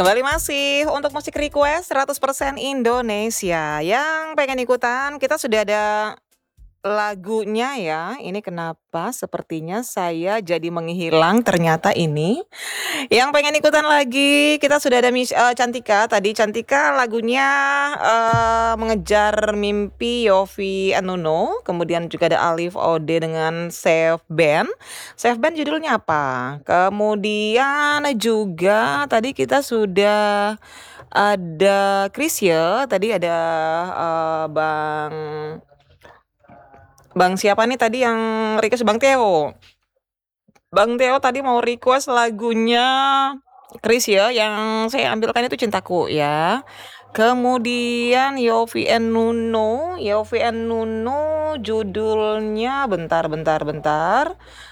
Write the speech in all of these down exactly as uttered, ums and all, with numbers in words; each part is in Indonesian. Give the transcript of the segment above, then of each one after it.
Kembali masih untuk musik request seratus persen Indonesia. Yang pengen ikutan, kita sudah ada lagunya ya. Ini kenapa sepertinya saya jadi menghilang ternyata ini. Yang pengen ikutan lagi, kita sudah ada Miss eee, Cantika. Tadi Cantika lagunya, eee, Mengejar Mimpi Yovie and Nuno, kemudian juga ada Alif Ode dengan Safe Band. Safe Band judulnya apa? Kemudian juga tadi kita sudah ada Chrisye, tadi ada, eee, Bang Bang siapa nih tadi yang request? Bang Theo. Bang Theo tadi mau request lagunya Chrisye, yang saya ambilkan itu Cintaku ya. Kemudian Yovie and Nuno, Yovie and Nuno judulnya bentar bentar bentar,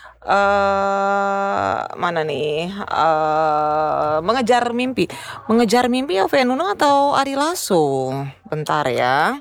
eee, mana nih, eee, Mengejar Mimpi. Mengejar Mimpi Yovie and Nuno atau Ari Lasso? Bentar ya.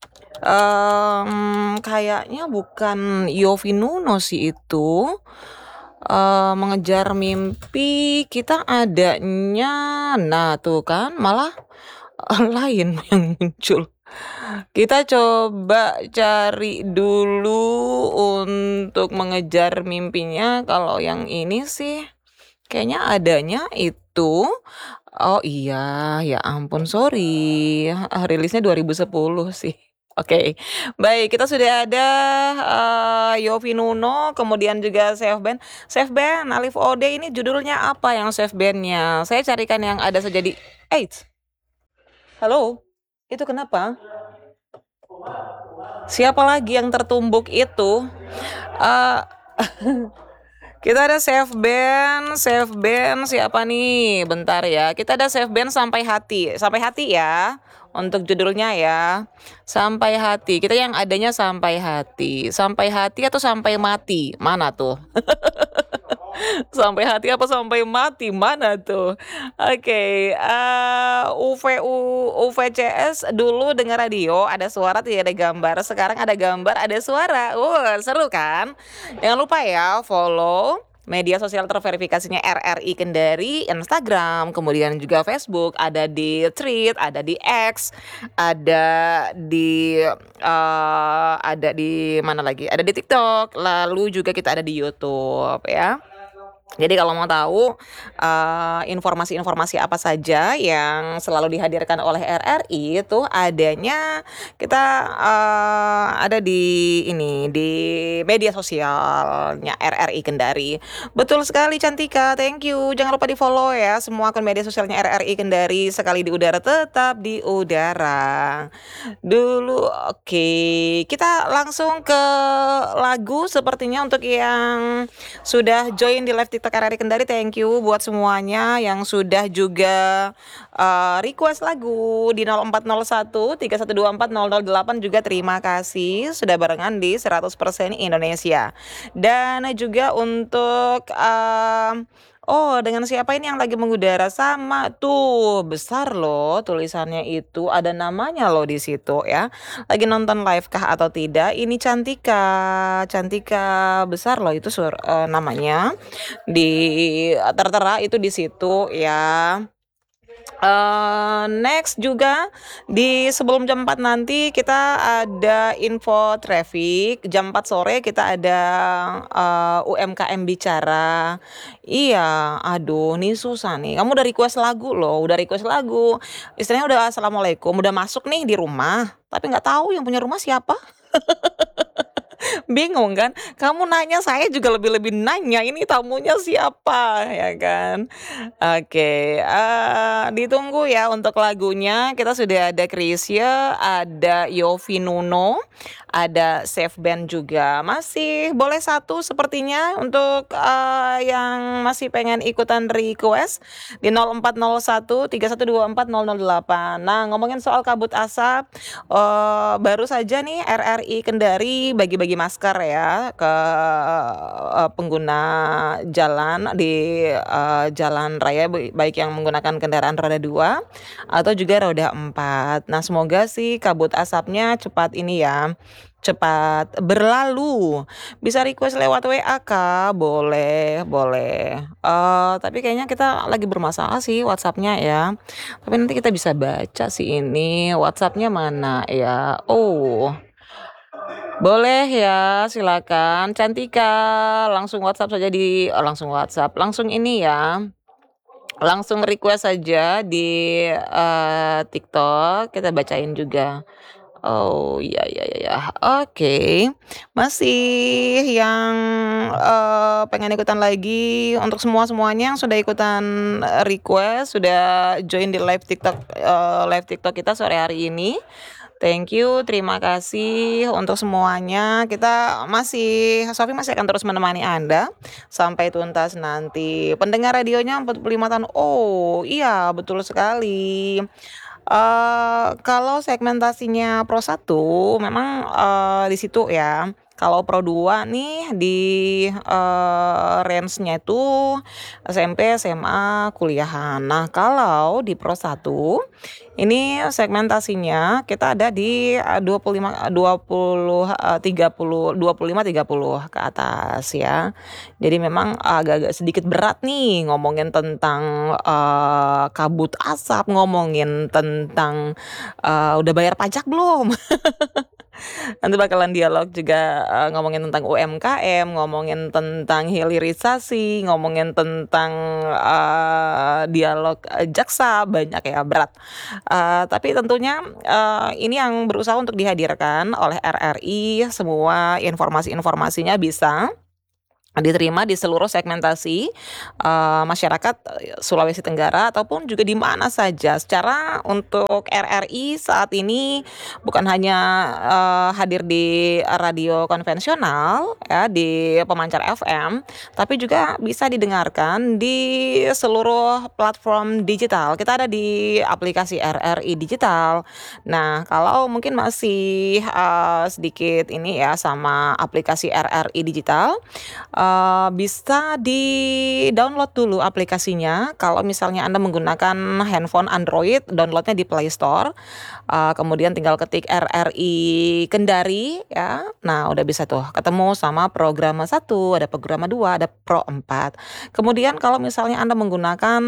Mmm, kayaknya bukan Yovie Nuno sih itu. Eee, Mengejar Mimpi kita adanya nah tuh kan malah, eee, lain yang muncul. Kita coba cari dulu untuk Mengejar Mimpinya, kalau yang ini sih kayaknya adanya itu oh iya, ya ampun sorry, heeh, rilisnya dua ribu sepuluh sih. Oke, baik kita sudah ada, eee, Yovie Nuno, kemudian juga Safe Band. Safe Band, Alif Ode ini judulnya apa yang Safe Band-nya? Saya carikan yang ada saja di eits, halo? Itu kenapa? Siapa lagi yang tertumbuk itu? Eee, kita ada Safe Band Safe Band siapa nih? Bentar ya, kita ada Safe Band Sampai Hati Sampai Hati ya, untuk judulnya ya, Sampai Hati. Kita yang adanya Sampai Hati. Sampai Hati atau Sampai Mati? Mana tuh? Sampai Hati apa Sampai Mati? Mana tuh? Oke, eee, UVU UVCS dulu dengar radio, ada suara tidak ada gambar, sekarang ada gambar ada suara. Wuh, seru kan? Jangan lupa ya follow media sosial terverifikasinya R R I Kendari, Instagram, kemudian juga Facebook, ada di Threads, ada di X, ada di, eee, ada di mana lagi? Ada di TikTok, lalu juga kita ada di YouTube ya. Jadi kalau mau tahu, eee, informasi-informasi apa saja yang selalu dihadirkan oleh R R I itu adanya kita, eee, ada di ini, di media sosialnya R R I Kendari. Betul sekali Cantika, thank you. Jangan lupa di-follow ya semua akun media sosialnya R R I Kendari, sekali di udara tetap di udara. Dulu oke, kita langsung ke lagu sepertinya untuk yang sudah join di live TikTok R R I Kendari, thank you buat semuanya yang sudah juga, eee, request lagu di nol empat nol satu tiga satu dua empat nol nol delapan juga terima kasih sudah barengan di seratus persen Indonesia. Dan juga untuk, mmm, oh dengan siapa ini yang lagi mengudara? Sama tuh, besar loh tulisannya itu, ada namanya loh di situ ya. Lagi nonton live kah atau tidak? Ini Cantika, Cantika besar loh itu sur eee, namanya. Di tertera itu di situ ya. Eee, next juga di sebelum jam empat nanti kita ada info traffic, jam empat sore kita ada, eee, U M K M Bicara. Iya, aduh nih susah nih, kamu udah request lagu loh, udah request lagu, istilahnya udah assalamualaikum, udah masuk nih di rumah, tapi nggak tahu yang punya rumah siapa. Bingung kan? Kamu nanya, saya juga lebih-lebih nanya, ini tamunya siapa, ya kan? Oke, eee, ditunggu ya untuk lagunya, kita sudah ada Chrisye, ada Yovie Nuno, ada Safe Band juga. Masih boleh satu sepertinya untuk, eee, yang masih pengen ikutan request di nol empat nol satu tiga satu dua empat nol nol delapan. Nah, ngomongin soal kabut asap, eee, baru saja nih R R I Kendari bagi-bagi masker ya ke, eee, pengguna jalan di, eee, jalan raya bai baik yang menggunakan kendaraan roda dua atau juga roda empat. Nah, semoga sih kabut asapnya cepat ini ya, cepat berlalu. Bisa request lewat W A, Kak, boleh boleh. Eee, tapi kayaknya kita lagi bermasalah sih WhatsApp-nya ya. Tapi nanti kita bisa baca sih ini, WhatsApp-nya mana ya? Oh, boleh ya, silakan. Cantika, langsung WhatsApp saja di eee, langsung WhatsApp, langsung ini ya, langsung request saja di, eee, TikTok, kita bacain juga. Oh, ya ya ya ya, oke. Masih yang, eee, pengen ikutan lagi, untuk semua-semuanya yang sudah ikutan, eee, request, sudah join di live TikTok eee, live TikTok kita sore hari ini. Thank you, terima kasih untuk semuanya. Kita masih Sofi masih akan terus menemani Anda sampai tuntas nanti. Pendengar radionya empat puluh lima tahun. Oh, iya betul sekali. Eee, kalau segmentasinya Pro satu memang, eee, di situ ya. Kalau Pro dua nih di, eee, range-nya itu S M P, S M A, kuliahan. Nah, kalau di Pro satu ini segmentasinya kita ada di, eee, dua puluh lima, dua puluh, eee, tiga puluh, dua puluh lima, tiga puluh ke atas ya. Jadi memang agak-agak sedikit berat nih ngomongin tentang, eee, kabut asap, ngomongin tentang, eee, udah bayar pajak belum? Nanti bakalan dialog juga, eee, ngomongin tentang U M K M, ngomongin tentang hilirisasi, ngomongin tentang, eee, dialog, eee, jaksa, banyak ya, berat. Eee, tapi tentunya, eee, ini yang berusaha untuk dihadirkan oleh R R I, semua informasi-informasinya bisa diterima di seluruh segmentasi, eee, masyarakat, eee, Sulawesi Tenggara ataupun juga di mana saja. Secara untuk R R I saat ini bukan hanya, eee, hadir di radio konvensional ya, di pemancar F M, tapi juga bisa didengarkan di seluruh platform digital. Kita ada di aplikasi R R I Digital. Nah, kalau mungkin masih, eee, sedikit ini ya sama aplikasi R R I Digital, eee, bisa di-download dulu aplikasinya. Kalau misalnya Anda menggunakan handphone Android, download-nya di Play Store, eee, kemudian tinggal ketik R R I Kendari ya. Nah, udah bisa tuh ketemu sama Programa satu, ada Programa dua, ada Pro empat. Kemudian kalau misalnya Anda menggunakan,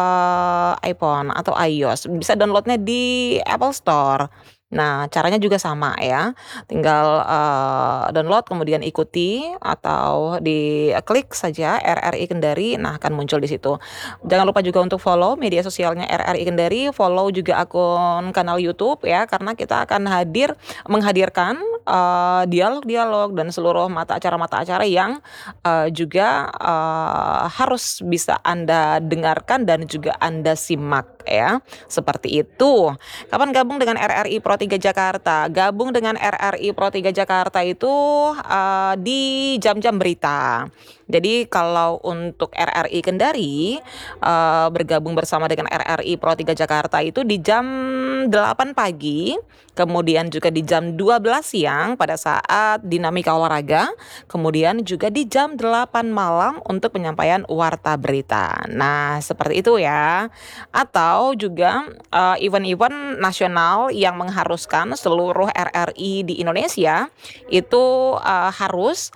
eee, iPhone atau iOS, bisa download-nya di Apple Store. Nah, caranya juga sama ya, tinggal, eee, download kemudian ikuti atau diklik saja R R I Kendari, nah akan muncul di situ. Jangan lupa juga untuk follow media sosialnya R R I Kendari, follow juga akun kanal YouTube ya, karena kita akan hadir menghadirkan, eee, dialog-dialog dan seluruh mata acara-mata acara yang, eee, juga, eee, harus bisa Anda dengarkan dan juga Anda simak ya, seperti itu. Kapan gabung dengan R R I Pro tiga Jakarta? Gabung dengan R R I Pro tiga Jakarta itu, eee, di jam-jam berita. Jadi kalau untuk R R I Kendari, eee, bergabung bersama dengan R R I Pro tiga Jakarta itu di jam delapan pagi, kemudian juga di jam dua belas siang pada saat dinamika olahraga, kemudian juga di jam delapan malam untuk penyampaian warta berita. Nah, seperti itu ya. Atau juga, eee, event-event nasional yang mengharuskan seluruh R R I di Indonesia itu, eee, harus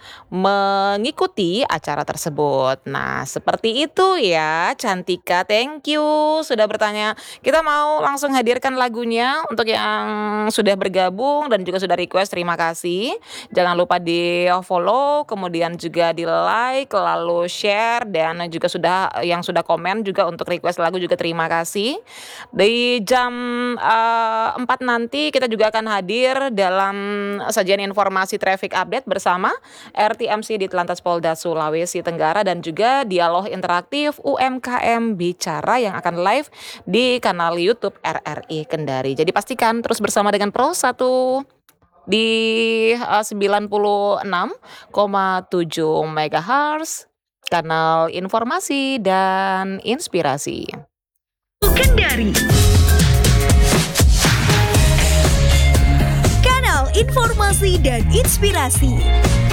mengikuti acara tersebut. Nah, seperti itu ya, Cantika, thank you sudah bertanya. Kita mau langsung hadirkan lagunya untuk yang sudah bergabung dan juga sudah request, terima kasih. Jangan lupa di-follow, kemudian juga di-like, lalu share, dan juga sudah yang sudah komen juga untuk request lagu juga terima kasih. Di jam, eee, empat nanti kita juga akan hadir dalam sajian informasi traffic update bersama R T M C di Telantas Polda Sulawesi Tenggara dan juga dialog interaktif U M K M Bicara yang akan live di kanal YouTube R R I Kendari. Jadi pastikan terus bersama dengan Pro satu di, eee, sembilan puluh enam koma tujuh megahertz, kanal informasi dan inspirasi. Kendari. Kanal informasi dan inspirasi.